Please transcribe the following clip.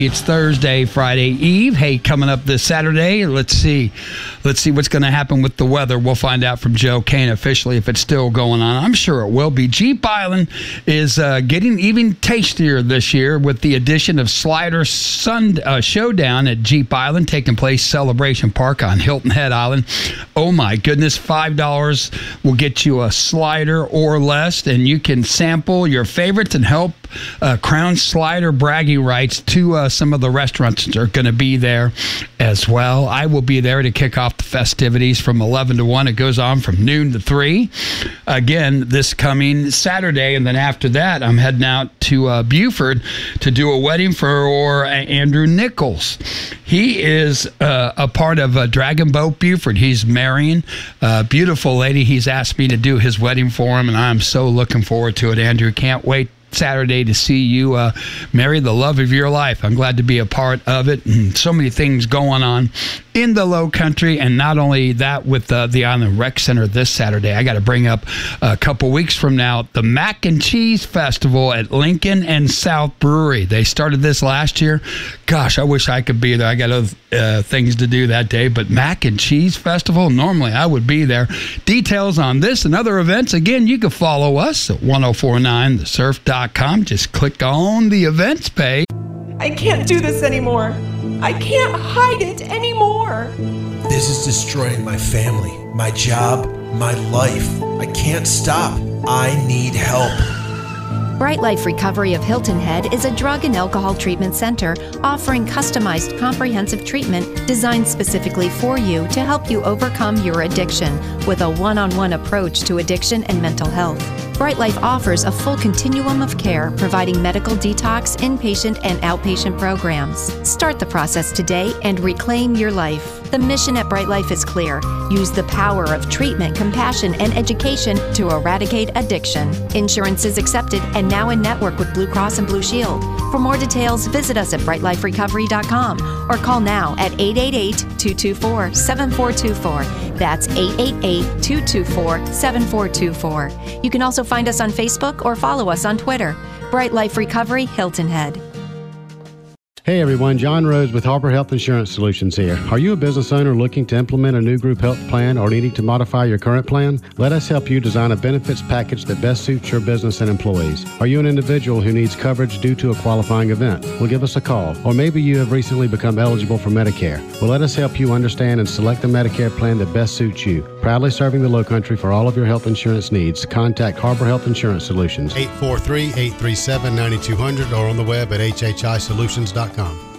It's Thursday, Friday Eve. Hey, coming up this Saturday, let's see what's going to happen with the weather. We'll find out from Joe Kane officially if it's still going on. I'm sure it will be. Jeep Island is getting even tastier this year with the addition of Slider Showdown at Jeep Island taking place Celebration Park on Hilton Head Island. Oh my goodness, $5 will get you a slider or less, and you can sample your favorites and help crown slider bragging rights to some of the restaurants that are going to be there as well. I will be there to kick off the festivities from 11 to 1. It goes on from noon to 3. Again, this coming Saturday, and then after that, I'm heading out to Buford to do a wedding for Andrew Nichols. He is a part of Dragon Boat Buford. He's marrying a beautiful lady. He's asked me to do his wedding for him, and I'm so looking forward to it, Andrew. Can't wait Saturday to see you marry the love of your life. I'm glad to be a part of it, and so many things going on in the Low Country, and not only that with the Island Rec Center this Saturday. I got to bring up a couple weeks from now the Mac and Cheese Festival at Lincoln and South Brewery. They started this last year. Gosh, I wish I could be there. I got other things to do that day, but Mac and Cheese Festival, normally I would be there. Details on this and other events, again, you can follow us at 1049thesurf.com. Just click on the events page. I can't do this anymore. I can't hide it anymore. This is destroying my family, my job, my life. I can't stop. I need help. Bright Life Recovery of Hilton Head is a drug and alcohol treatment center offering customized comprehensive treatment designed specifically for you to help you overcome your addiction with a one-on-one approach to addiction and mental health. Bright Life offers a full continuum of care, providing medical detox, inpatient, and outpatient programs. Start the process today and reclaim your life. The mission at Bright Life is clear. Use the power of treatment, compassion, and education to eradicate addiction. Insurance is accepted and now in network with Blue Cross and Blue Shield. For more details, visit us at brightliferecovery.com or call now at 888-224-7424. That's 888-224-7424. You can also find us on Facebook or follow us on Twitter. Bright Life Recovery, Hilton Head. Hey everyone, John Rose with Harbor Health Insurance Solutions here. Are you a business owner looking to implement a new group health plan or needing to modify your current plan? Let us help you design a benefits package that best suits your business and employees. Are you an individual who needs coverage due to a qualifying event? Well, give us a call. Or maybe you have recently become eligible for Medicare. Well, let us help you understand and select the Medicare plan that best suits you. Proudly serving the Low Country for all of your health insurance needs. Contact Harbor Health Insurance Solutions. 843-837-9200 or on the web at hhisolutions.com.